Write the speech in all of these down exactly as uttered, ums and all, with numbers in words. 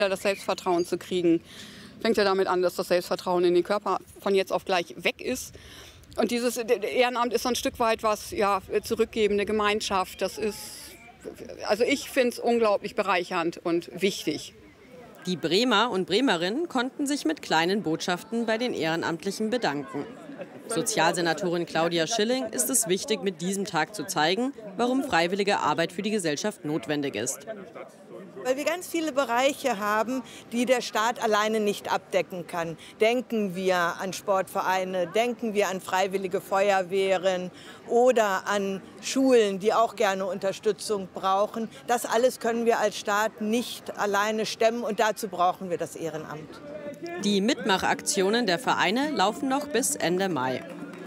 das Selbstvertrauen zu kriegen. Fängt ja damit an, dass das Selbstvertrauen in den Körper von jetzt auf gleich weg ist. Und dieses Ehrenamt ist so ein Stück weit was, ja, zurückgeben, eine Gemeinschaft. Das ist, also ich finde es unglaublich bereichernd und wichtig. Die Bremer und Bremerinnen konnten sich mit kleinen Botschaften bei den Ehrenamtlichen bedanken. Sozialsenatorin Claudia Schilling ist es wichtig, mit diesem Tag zu zeigen, warum freiwillige Arbeit für die Gesellschaft notwendig ist. Weil wir ganz viele Bereiche haben, die der Staat alleine nicht abdecken kann. Denken wir an Sportvereine, denken wir an freiwillige Feuerwehren oder an Schulen, die auch gerne Unterstützung brauchen. Das alles können wir als Staat nicht alleine stemmen und dazu brauchen wir das Ehrenamt. Die Mitmachaktionen der Vereine laufen noch bis Ende Mai.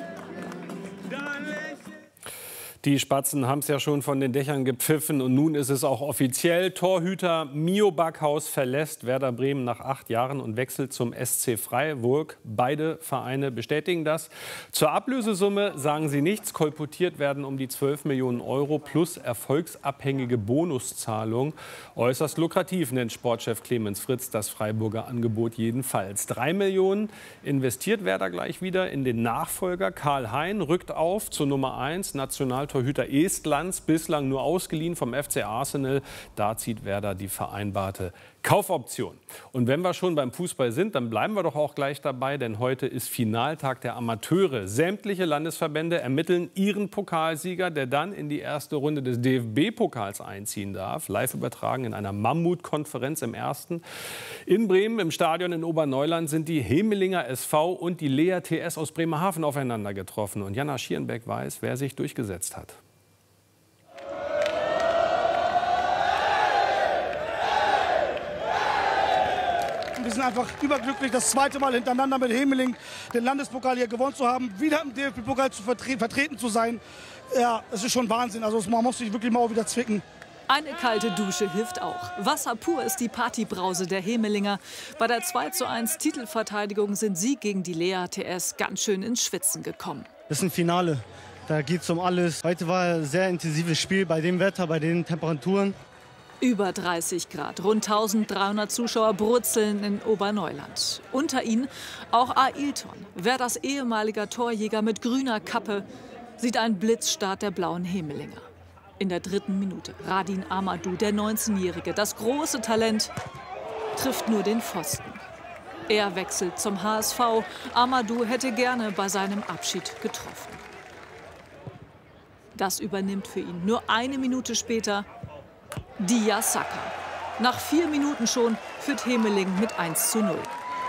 Die Spatzen haben es ja schon von den Dächern gepfiffen und nun ist es auch offiziell. Torhüter Mio Backhaus verlässt Werder Bremen nach acht Jahren und wechselt zum S C Freiburg. Beide Vereine bestätigen das. Zur Ablösesumme sagen sie nichts. Kolportiert werden um die zwölf Millionen Euro plus erfolgsabhängige Bonuszahlung. Äußerst lukrativ nennt Sportchef Clemens Fritz das Freiburger Angebot jedenfalls. Drei Millionen investiert Werder gleich wieder in den Nachfolger. Karl Hein rückt auf zur Nummer eins, Nationaltorhüter Estlands, bislang nur ausgeliehen vom F C Arsenal. Da zieht Werder die vereinbarte Kaufoption. Und wenn wir schon beim Fußball sind, dann bleiben wir doch auch gleich dabei, denn heute ist Finaltag der Amateure. Sämtliche Landesverbände ermitteln ihren Pokalsieger, der dann in die erste Runde des D F B-Pokals einziehen darf. Live übertragen in einer Mammutkonferenz im ersten. In Bremen, im Stadion in Oberneuland, sind die Hemelinger S V und die Lea T S aus Bremerhaven aufeinander getroffen. Und Jana Schierenbeck weiß, wer sich durchgesetzt hat. Wir sind einfach überglücklich, das zweite Mal hintereinander mit Hemeling den Landespokal hier gewonnen zu haben, wieder im D F B-Pokal zu vertre vertreten zu sein. Ja, es ist schon Wahnsinn. Also man muss sich wirklich mal auch wieder zwicken. Eine kalte Dusche hilft auch. Wasser pur ist die Partybrause der Hemelinger. Bei der zwei zu eins Titelverteidigung sind sie gegen die Lea T S ganz schön ins Schwitzen gekommen. Das ist ein Finale. Da geht es um alles. Heute war ein sehr intensives Spiel bei dem Wetter, bei den Temperaturen. Über dreißig Grad, rund dreizehnhundert Zuschauer brutzeln in Oberneuland. Unter ihnen auch Ailton, Werders ehemaliger Torjäger mit grüner Kappe, sieht einen Blitzstart der blauen Hemelinger. In der dritten Minute Radin Amadou, der neunzehnjährige, das große Talent, trifft nur den Pfosten. Er wechselt zum H S V. Amadou hätte gerne bei seinem Abschied getroffen. Das übernimmt für ihn nur eine Minute später Dia Saka. Nach vier Minuten schon führt Hemeling mit eins zu null.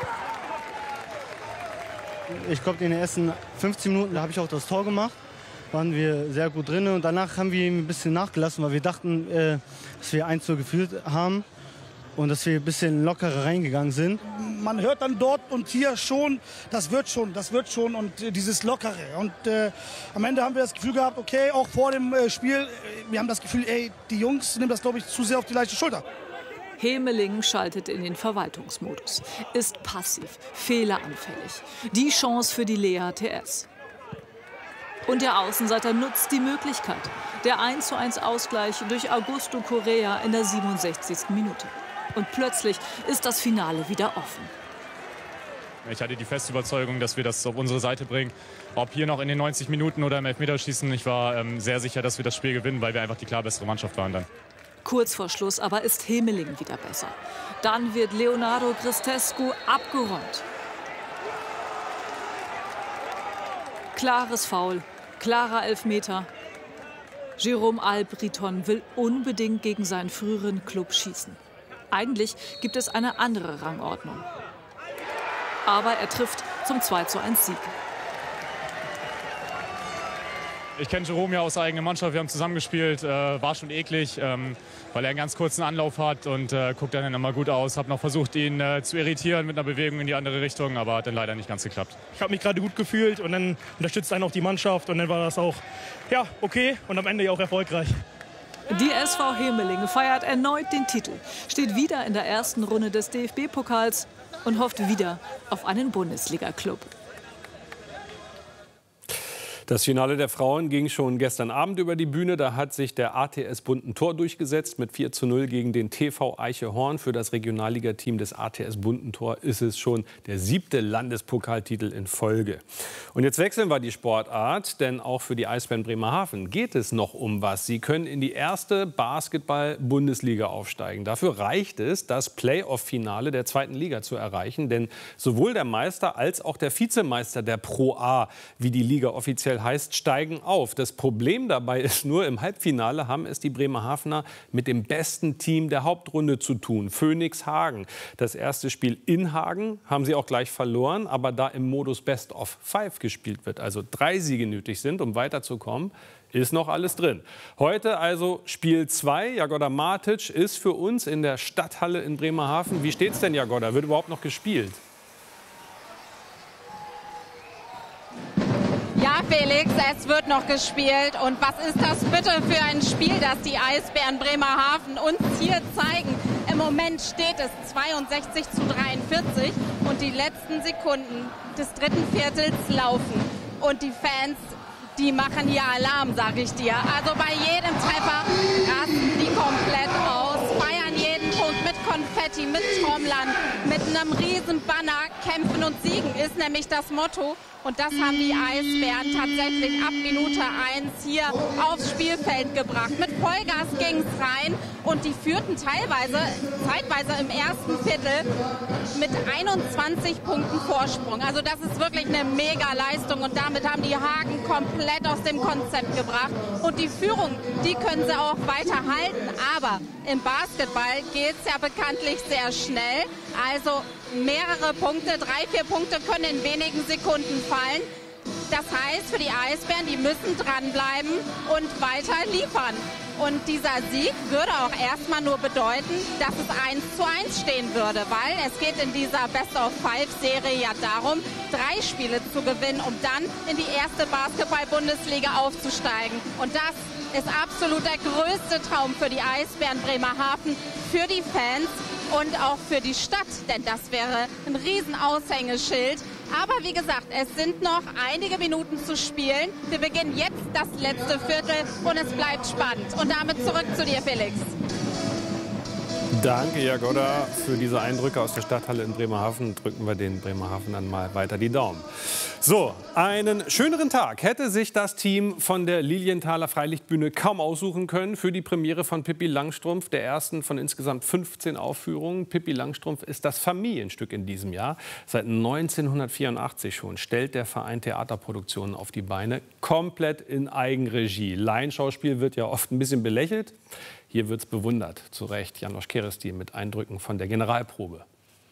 Ich glaube, in den ersten fünfzehn Minuten habe ich auch das Tor gemacht. Waren wir sehr gut drin und danach haben wir ein bisschen nachgelassen, weil wir dachten, äh, dass wir eins zu null geführt haben und dass wir ein bisschen lockerer reingegangen sind. Man hört dann dort und hier schon, das wird schon, das wird schon und äh, dieses Lockere. Und äh, am Ende haben wir das Gefühl gehabt, okay, auch vor dem äh, Spiel, äh, wir haben das Gefühl, ey, die Jungs nehmen das, glaube ich, zu sehr auf die leichte Schulter. Hemeling schaltet in den Verwaltungsmodus, ist passiv, fehleranfällig. Die Chance für die Lea T S. Und der Außenseiter nutzt die Möglichkeit. Der eins zu eins Ausgleich durch Augusto Correa in der siebenundsechzigsten Minute. Und plötzlich ist das Finale wieder offen. Ich hatte die feste Überzeugung, dass wir das auf unsere Seite bringen. Ob hier noch in den neunzig Minuten oder im Elfmeterschießen, ich war ähm, sehr sicher, dass wir das Spiel gewinnen, weil wir einfach die klar bessere Mannschaft waren dann. Kurz vor Schluss aber ist Hemeling wieder besser. Dann wird Leonardo Cristescu abgeräumt. Klares Foul, klarer Elfmeter. Jérôme Albriton will unbedingt gegen seinen früheren Klub schießen. Eigentlich gibt es eine andere Rangordnung. Aber er trifft zum zwei zu eins Sieg. Ich kenne Jérôme ja aus der eigenen Mannschaft, wir haben zusammengespielt, äh, war schon eklig, ähm, weil er einen ganz kurzen Anlauf hat und äh, guckt dann immer gut aus. Habe noch versucht, ihn äh, zu irritieren mit einer Bewegung in die andere Richtung, aber hat dann leider nicht ganz geklappt. Ich habe mich gerade gut gefühlt und dann unterstützt einen auch die Mannschaft und dann war das auch ja, okay und am Ende ja auch erfolgreich. Die S V Hemeling feiert erneut den Titel, steht wieder in der ersten Runde des D F B-Pokals und hofft wieder auf einen Bundesliga-Klub. Das Finale der Frauen ging schon gestern Abend über die Bühne. Da hat sich der A T S Bund ein Tor durchgesetzt mit vier zu null gegen den T V Eichehorn. Für das Regionalligateam des A T S Bundentor ist es schon der siebte Landespokaltitel in Folge. Und jetzt wechseln wir die Sportart, denn auch für die Eisbären Bremerhaven geht es noch um was. Sie können in die erste Basketball-Bundesliga aufsteigen. Dafür reicht es, das Playoff-Finale der zweiten Liga zu erreichen, denn sowohl der Meister als auch der Vizemeister der Pro A, wie die Liga offiziell heißt, steigen auf. Das Problem dabei ist nur, im Halbfinale haben es die Bremerhavener mit dem besten Team der Hauptrunde zu tun, Phoenix Hagen. Das erste Spiel in Hagen haben sie auch gleich verloren, aber da im Modus Best of Five gespielt wird, also drei Siege nötig sind, um weiterzukommen, ist noch alles drin. Heute also Spiel zwei. Jagoda Martic ist für uns in der Stadthalle in Bremerhaven. Wie steht's denn, Jagoda? Wird überhaupt noch gespielt? Ja, Felix, es wird noch gespielt. Und was ist das bitte für ein Spiel, das die Eisbären Bremerhaven uns hier zeigen? Im Moment steht es zweiundsechzig zu dreiundvierzig und die letzten Sekunden des dritten Viertels laufen. Und die Fans, die machen hier Alarm, sag ich dir. Also bei jedem Treffer rasten die komplett aus, feiern jeden Punkt mit Konfetti, mit Trommlern, mit einem riesen Banner. Kämpfen und siegen ist nämlich das Motto. Und das haben die Eisbären tatsächlich ab Minute eins hier aufs Spielfeld gebracht. Mit Vollgas ging es rein und die führten teilweise, zeitweise im ersten Viertel mit einundzwanzig Punkten Vorsprung. Also das ist wirklich eine Mega-Leistung und damit haben die Hagen komplett aus dem Konzept gebracht. Und die Führung, die können sie auch weiter halten. Aber im Basketball geht es ja bekanntlich sehr schnell. Also mehrere Punkte, drei, vier Punkte können in wenigen Sekunden fallen. Das heißt für die Eisbären, die müssen dranbleiben und weiter liefern. Und dieser Sieg würde auch erstmal nur bedeuten, dass es eins zu eins stehen würde, weil es geht in dieser Best-of-Five-Serie ja darum, drei Spiele zu gewinnen, um dann in die erste Basketball-Bundesliga aufzusteigen. Und das ist absolut der größte Traum für die Eisbären Bremerhaven, für die Fans und auch für die Stadt, denn das wäre ein riesen Aushängeschild. Aber wie gesagt, es sind noch einige Minuten zu spielen. Wir beginnen jetzt das letzte Viertel und es bleibt spannend. Und damit zurück zu dir, Felix. Danke, Jagoda, für diese Eindrücke aus der Stadthalle in Bremerhaven. Drücken wir den Bremerhavenern mal weiter die Daumen. So, einen schöneren Tag hätte sich das Team von der Lilienthaler Freilichtbühne kaum aussuchen können für die Premiere von Pippi Langstrumpf, der ersten von insgesamt fünfzehn Aufführungen. Pippi Langstrumpf ist das Familienstück in diesem Jahr. Seit neunzehnhundertvierundachtzig schon stellt der Verein Theaterproduktionen auf die Beine, komplett in Eigenregie. Laienschauspiel wird ja oft ein bisschen belächelt. Hier wird es bewundert, zu Recht. Janosch Keresti mit Eindrücken von der Generalprobe.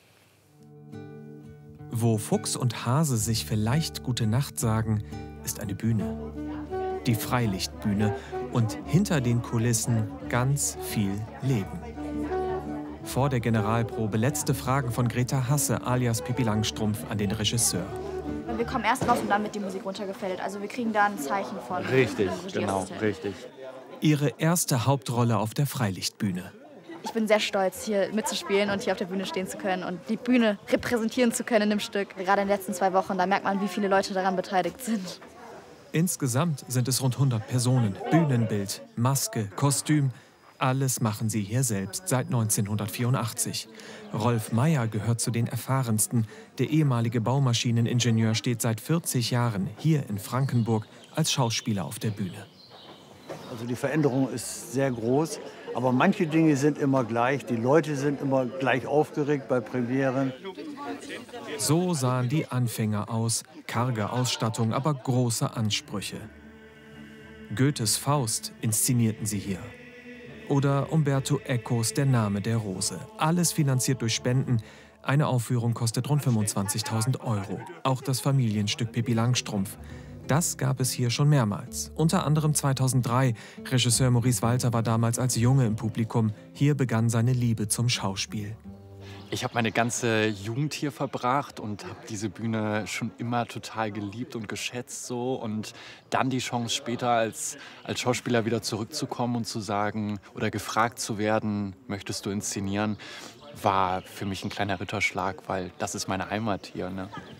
Wo Fuchs und Hase sich vielleicht gute Nacht sagen, ist eine Bühne. Die Freilichtbühne und hinter den Kulissen ganz viel Leben. Vor der Generalprobe letzte Fragen von Greta Hasse alias Pippi Langstrumpf an den Regisseur. Wir kommen erst raus und dann wird die Musik runtergefällt. Also wir kriegen da ein Zeichen von. Richtig, genau, richtig. Ihre erste Hauptrolle auf der Freilichtbühne. Ich bin sehr stolz, hier mitzuspielen und hier auf der Bühne stehen zu können und die Bühne repräsentieren zu können in dem Stück. Gerade in den letzten zwei Wochen, da merkt man, wie viele Leute daran beteiligt sind. Insgesamt sind es rund hundert Personen. Bühnenbild, Maske, Kostüm. Alles machen sie hier selbst seit neunzehnhundertvierundachtzig. Rolf Meyer gehört zu den erfahrensten. Der ehemalige Baumaschineningenieur steht seit vierzig Jahren hier in Frankenburg als Schauspieler auf der Bühne. Also die Veränderung ist sehr groß, aber manche Dinge sind immer gleich. Die Leute sind immer gleich aufgeregt bei Premieren. So sahen die Anfänger aus. Karge Ausstattung, aber große Ansprüche. Goethes Faust inszenierten sie hier. Oder Umberto Ecos Der Name der Rose. Alles finanziert durch Spenden. Eine Aufführung kostet rund fünfundzwanzigtausend Euro. Auch das Familienstück Pippi Langstrumpf. Das gab es hier schon mehrmals. Unter anderem zweitausenddrei. Regisseur Maurice Walter war damals als Junge im Publikum. Hier begann seine Liebe zum Schauspiel. Ich habe meine ganze Jugend hier verbracht und habe diese Bühne schon immer total geliebt und geschätzt. So. Und dann die Chance später als, als Schauspieler wieder zurückzukommen und zu sagen oder gefragt zu werden, möchtest du inszenieren, war für mich ein kleiner Ritterschlag, weil das ist meine Heimat hier. Ne?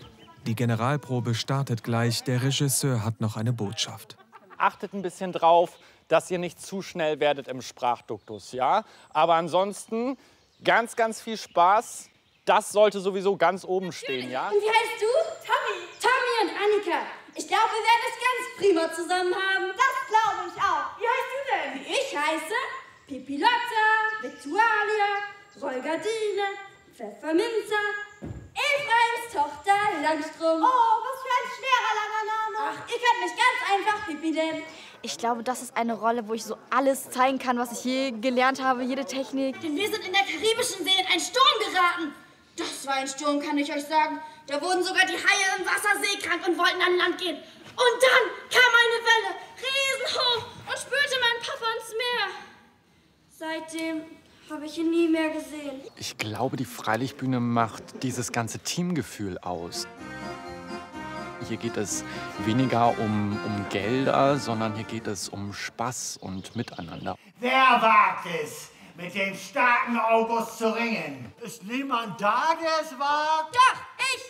Die Generalprobe startet gleich. Der Regisseur hat noch eine Botschaft. Achtet ein bisschen drauf, dass ihr nicht zu schnell werdet im Sprachduktus, ja? Aber ansonsten ganz, ganz viel Spaß. Das sollte sowieso ganz oben stehen, ja? Und wie heißt du? Tommy. Tommy und Annika. Ich glaube, wir werden es ganz prima zusammen haben. Das glaube ich auch. Wie heißt du denn? Ich heiße Pipilotta, Viktualia, Rollgardine, Pfefferminze, Ephraims Tochter Langstrom. Oh, was für ein schwerer langer Name. Ach, ihr könnt mich ganz einfach Pipi nennen. Ich glaube, das ist eine Rolle, wo ich so alles zeigen kann, was ich je gelernt habe, jede Technik. Denn wir sind in der karibischen See in einen Sturm geraten. Das war ein Sturm, kann ich euch sagen. Da wurden sogar die Haie im Wasser seekrank und wollten an Land gehen. Und dann kam eine Welle, riesenhoch, und spülte meinen Papa ins Meer. Seitdem habe ich ihn nie mehr gesehen. Ich glaube, die Freilichtbühne macht dieses ganze Teamgefühl aus. Hier geht es weniger um, um Gelder, sondern hier geht es um Spaß und Miteinander. Wer wagt es, mit dem starken August zu ringen? Ist niemand da, der es wagt? Doch, ich!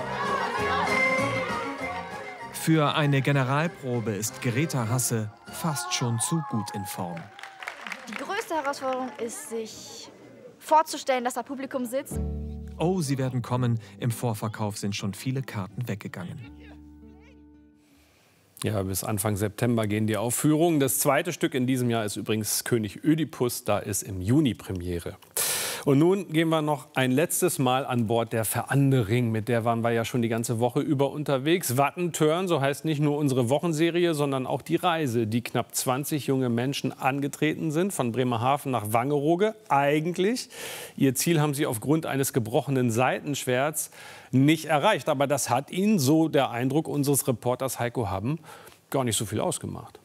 Für eine Generalprobe ist Greta Hasse fast schon zu gut in Form. Die größte Herausforderung ist, sich vorzustellen, dass da Publikum sitzt. Oh, sie werden kommen. Im Vorverkauf sind schon viele Karten weggegangen. Ja, bis Anfang September gehen die Aufführungen. Das zweite Stück in diesem Jahr ist übrigens König Ödipus. Da ist im Juni Premiere. Und nun gehen wir noch ein letztes Mal an Bord der Verandering. Mit der waren wir ja schon die ganze Woche über unterwegs. Wattenturn, so heißt nicht nur unsere Wochenserie, sondern auch die Reise, die knapp zwanzig junge Menschen angetreten sind, von Bremerhaven nach Wangerooge. Eigentlich, ihr Ziel haben sie aufgrund eines gebrochenen Seitenschwerts nicht erreicht. Aber das hat ihnen, so der Eindruck unseres Reporters Heiko Haben, gar nicht so viel ausgemacht.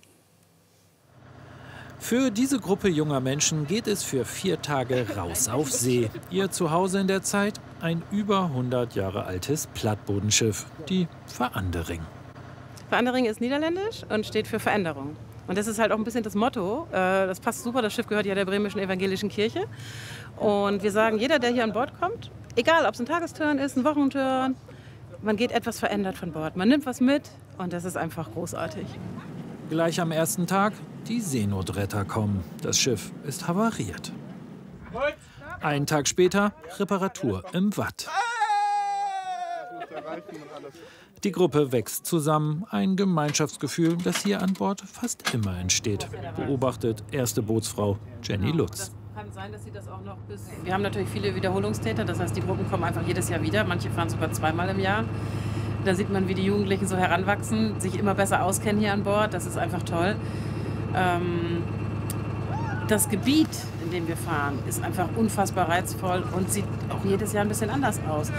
Für diese Gruppe junger Menschen geht es für vier Tage raus auf See. Ihr Zuhause in der Zeit? Ein über hundert Jahre altes Plattbodenschiff, die Verandering. Verandering ist niederländisch und steht für Veränderung. Und das ist halt auch ein bisschen das Motto. Das passt super, das Schiff gehört ja der Bremischen Evangelischen Kirche. Und wir sagen, jeder, der hier an Bord kommt, egal ob es ein Tagesturn ist, ein Wochenturn, man geht etwas verändert von Bord. Man nimmt was mit und das ist einfach großartig. Gleich am ersten Tag, die Seenotretter kommen. Das Schiff ist havariert. Einen Tag später, Reparatur im Watt. Die Gruppe wächst zusammen. Ein Gemeinschaftsgefühl, das hier an Bord fast immer entsteht. Beobachtet erste Bootsfrau Jenny Lutz. Kann sein, dass sie das auch noch bis... Wir haben natürlich viele Wiederholungstäter, das heißt, die Gruppen kommen einfach jedes Jahr wieder. Manche fahren sogar zweimal im Jahr. Da sieht man, wie die Jugendlichen so heranwachsen, sich immer besser auskennen hier an Bord. Das ist einfach toll. Ähm, das Gebiet, in dem wir fahren, ist einfach unfassbar reizvoll und sieht auch jedes Jahr ein bisschen anders aus.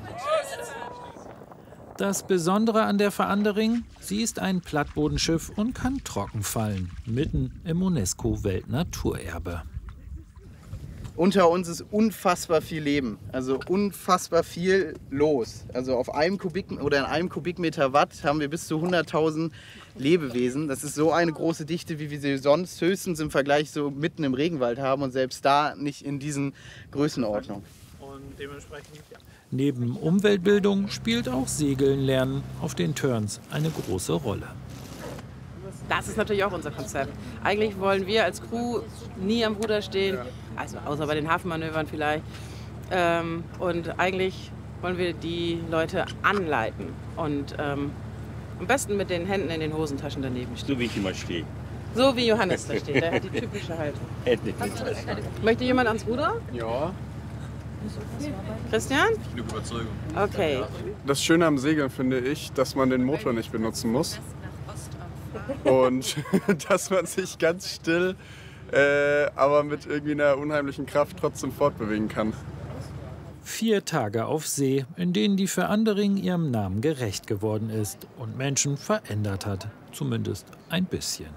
Das Besondere an der Verandering, sie ist ein Plattbodenschiff und kann trocken fallen, mitten im UNESCO-Weltnaturerbe. Unter uns ist unfassbar viel Leben, also unfassbar viel los. Also auf einem Kubik oder in einem Kubikmeter Watt haben wir bis zu hunderttausend Lebewesen. Das ist so eine große Dichte, wie wir sie sonst höchstens im Vergleich so mitten im Regenwald haben und selbst da nicht in diesen Größenordnungen. Und dementsprechend, ja. Neben Umweltbildung spielt auch Segeln lernen auf den Turns eine große Rolle. Das ist natürlich auch unser Konzept. Eigentlich wollen wir als Crew nie am Ruder stehen, also außer bei den Hafenmanövern vielleicht. Ähm, und eigentlich wollen wir die Leute anleiten und ähm, am besten mit den Händen in den Hosentaschen daneben stehen. So wie ich immer stehe. So wie Johannes da steht, der hat die typische Haltung. Möchte jemand ans Ruder? Ja. Christian? Ich bin Überzeugung. Okay. Das Schöne am Segeln finde ich, dass man den Motor nicht benutzen muss. Und dass man sich ganz still, äh, aber mit irgendwie einer unheimlichen Kraft trotzdem fortbewegen kann. Vier Tage auf See, in denen die Verandering ihrem Namen gerecht geworden ist und Menschen verändert hat. Zumindest ein bisschen.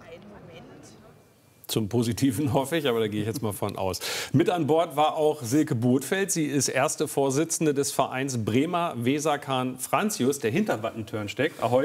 Zum Positiven hoffe ich, aber da gehe ich jetzt mal von aus. Mit an Bord war auch Silke Bothfeld. Sie ist erste Vorsitzende des Vereins Bremer Weserkahn Franzius, der hinter Wattenturn steckt. Ahoi.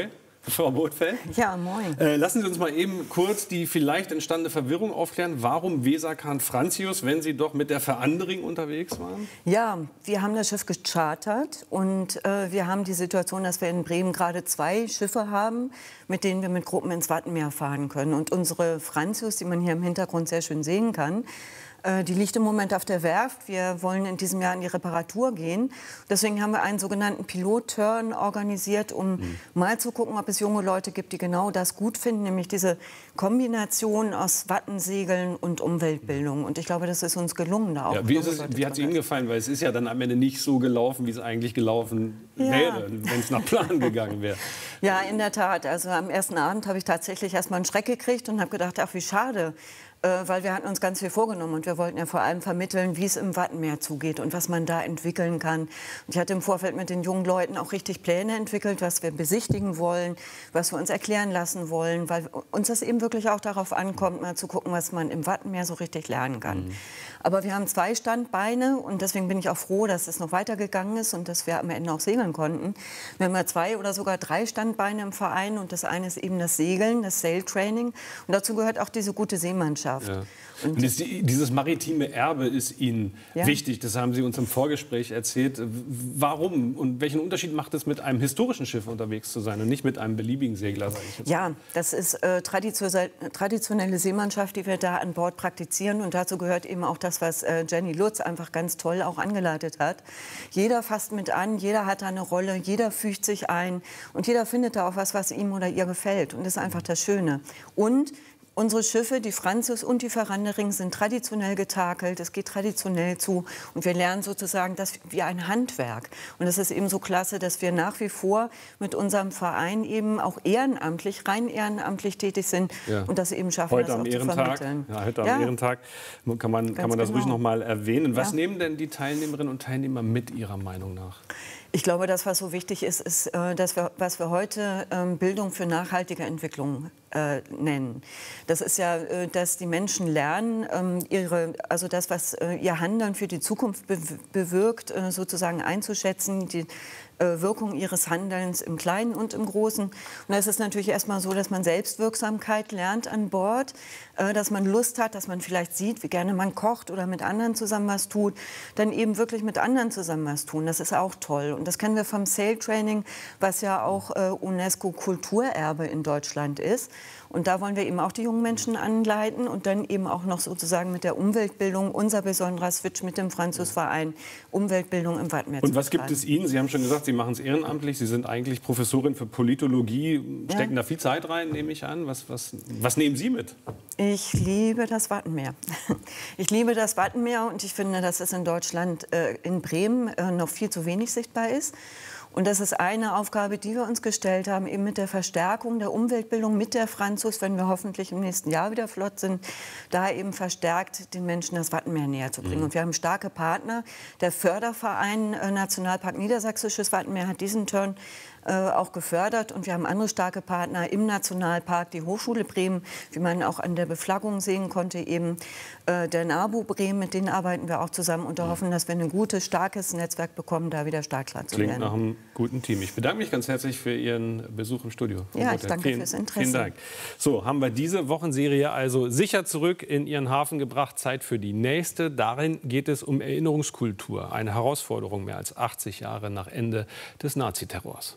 Frau Bothfeld? Ja, moin. Äh, lassen Sie uns mal eben kurz die vielleicht entstandene Verwirrung aufklären. Warum Weser Kahn-Franzius, wenn Sie doch mit der Verandering unterwegs waren? Ja, wir haben das Schiff gechartert und äh, wir haben die Situation, dass wir in Bremen gerade zwei Schiffe haben, mit denen wir mit Gruppen ins Wattenmeer fahren können. Und unsere Franzius, die man hier im Hintergrund sehr schön sehen kann, die liegt im Moment auf der Werft. Wir wollen in diesem Jahr in die Reparatur gehen. Deswegen haben wir einen sogenannten Pilot-Turn organisiert, um mhm. mal zu gucken, ob es junge Leute gibt, die genau das gut finden, nämlich diese Kombination aus Wattensegeln und Umweltbildung. Und ich glaube, das ist uns gelungen. Da auch ja, wie ist es, wie hat es Ihnen gefallen? Weil es ist ja dann am Ende nicht so gelaufen, wie es eigentlich gelaufen ja. wäre, wenn es nach Plan gegangen wäre. Ja, in der Tat. Also am ersten Abend habe ich tatsächlich erst mal einen Schreck gekriegt und habe gedacht, ach, wie schade. Weil wir hatten uns ganz viel vorgenommen und wir wollten ja vor allem vermitteln, wie es im Wattenmeer zugeht und was man da entwickeln kann. Und ich hatte im Vorfeld mit den jungen Leuten auch richtig Pläne entwickelt, was wir besichtigen wollen, was wir uns erklären lassen wollen, weil uns das eben wirklich auch darauf ankommt, mal zu gucken, was man im Wattenmeer so richtig lernen kann. Mhm. Aber wir haben zwei Standbeine und deswegen bin ich auch froh, dass es noch weitergegangen ist und dass wir am Ende auch segeln konnten. Wir haben ja zwei oder sogar drei Standbeine im Verein und das eine ist eben das Segeln, das Sail-Training und dazu gehört auch diese gute Seemannschaft. Ja. Und das, dieses maritime Erbe ist Ihnen ja. wichtig, das haben Sie uns im Vorgespräch erzählt. Warum und welchen Unterschied macht es, mit einem historischen Schiff unterwegs zu sein und nicht mit einem beliebigen Segler, sage ich jetzt? Ja, das ist äh, traditionelle Seemannschaft, die wir da an Bord praktizieren und dazu gehört eben auch das, was äh, Jenny Lutz einfach ganz toll auch angeleitet hat. Jeder fasst mit an, jeder hat da eine Rolle, jeder fügt sich ein und jeder findet da auch was, was ihm oder ihr gefällt und das ist einfach das Schöne. Und unsere Schiffe, die Franzius und die Verandering, sind traditionell getakelt. Es geht traditionell zu. Und wir lernen sozusagen das wie ein Handwerk. Und das ist eben so klasse, dass wir nach wie vor mit unserem Verein eben auch ehrenamtlich, rein ehrenamtlich tätig sind. Ja. Und das eben schaffen, heute das am auch Ehrentag, zu vermitteln. Ja, heute ja. am Ehrentag kann man, kann man das genau. ruhig noch mal erwähnen. Was ja. nehmen denn die Teilnehmerinnen und Teilnehmer mit Ihrer Meinung nach? Ich glaube, das, was so wichtig ist, ist, dass wir, was wir heute ähm, Bildung für nachhaltige Entwicklung äh, nennen. Das ist ja, äh, dass die Menschen lernen, ähm, ihre, also das, was äh, ihr Handeln für die Zukunft be bewirkt, äh, sozusagen einzuschätzen, die äh, Wirkung ihres Handelns im Kleinen und im Großen. Und das ist natürlich erstmal so, dass man Selbstwirksamkeit lernt an Bord, äh, dass man Lust hat, dass man vielleicht sieht, wie gerne man kocht oder mit anderen zusammen was tut, dann eben wirklich mit anderen zusammen was tun. Das ist auch toll. Und das kennen wir vom Sail-Training, was ja auch äh, UNESCO-Kulturerbe in Deutschland ist. Und da wollen wir eben auch die jungen Menschen anleiten und dann eben auch noch sozusagen mit der Umweltbildung, unser besonderer Switch mit dem Franzius-Verein, Umweltbildung im Wattenmeer. Und was gibt es Ihnen? Sie haben schon gesagt, Sie machen es ehrenamtlich. Sie sind eigentlich Professorin für Politologie, stecken ja. da viel Zeit rein, nehme ich an. Was, was, was nehmen Sie mit? Ich liebe das Wattenmeer. Ich liebe das Wattenmeer und ich finde, dass es in Deutschland, äh, in Bremen, äh, noch viel zu wenig sichtbar ist. Und das ist eine Aufgabe, die wir uns gestellt haben, eben mit der Verstärkung der Umweltbildung mit der Franzius, wenn wir hoffentlich im nächsten Jahr wieder flott sind, da eben verstärkt den Menschen das Wattenmeer näher zu bringen. Mhm. Und wir haben starke Partner. Der Förderverein äh, Nationalpark Niedersächsisches Wattenmeer hat diesen Turn äh, auch gefördert. Und wir haben andere starke Partner im Nationalpark, die Hochschule Bremen, wie man auch an der Beflaggung sehen konnte, eben äh, der NABU Bremen, mit denen arbeiten wir auch zusammen und hoffen, dass wir ein gutes, starkes Netzwerk bekommen, da wieder stark klar zu werden. Klingt nach einem guten Team. Ich bedanke mich ganz herzlich für Ihren Besuch im Studio. Ja, ich danke vielen, fürs Interesse. Vielen Dank. So, haben wir diese Wochenserie also sicher zurück in ihren Hafen gebracht. Zeit für die nächste. Darin geht es um Erinnerungskultur. Eine Herausforderung mehr als achtzig Jahre nach Ende des Naziterrors.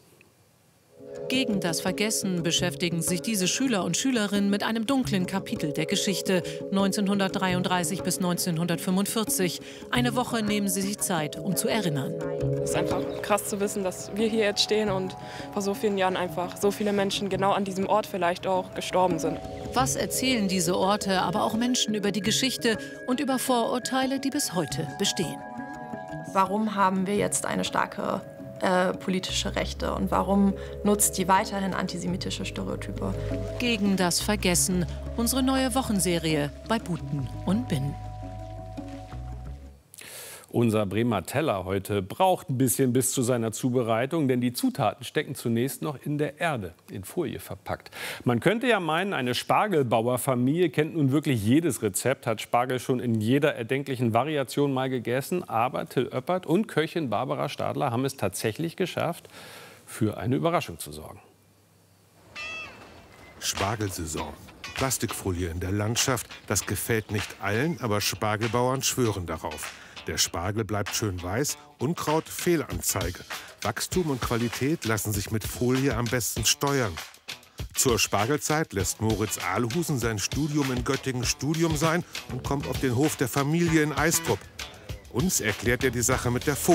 Gegen das Vergessen beschäftigen sich diese Schüler und Schülerinnen mit einem dunklen Kapitel der Geschichte neunzehnhundertdreiunddreißig bis neunzehnhundertfünfundvierzig. Eine Woche nehmen sie sich Zeit, um zu erinnern. Es ist einfach krass zu wissen, dass wir hier jetzt stehen und vor so vielen Jahren einfach so viele Menschen genau an diesem Ort vielleicht auch gestorben sind. Was erzählen diese Orte, aber auch Menschen über die Geschichte und über Vorurteile, die bis heute bestehen? Warum haben wir jetzt eine starke Äh, politische Rechte und warum nutzt die weiterhin antisemitische Stereotype? Gegen das Vergessen, unsere neue Wochenserie bei Buten und Bin. Unser Bremer Teller heute braucht ein bisschen bis zu seiner Zubereitung, denn die Zutaten stecken zunächst noch in der Erde, in Folie verpackt. Man könnte ja meinen, eine Spargelbauerfamilie kennt nun wirklich jedes Rezept, hat Spargel schon in jeder erdenklichen Variation mal gegessen. Aber Till Oeppert und Köchin Barbara Stadler haben es tatsächlich geschafft, für eine Überraschung zu sorgen. Spargelsaison. Plastikfolie in der Landschaft, das gefällt nicht allen, aber Spargelbauern schwören darauf. Der Spargel bleibt schön weiß, Unkraut Fehlanzeige. Wachstum und Qualität lassen sich mit Folie am besten steuern. Zur Spargelzeit lässt Moritz Ahlhusen sein Studium in Göttingen Studium sein und kommt auf den Hof der Familie in Eistrup. Uns erklärt er die Sache mit der Folie.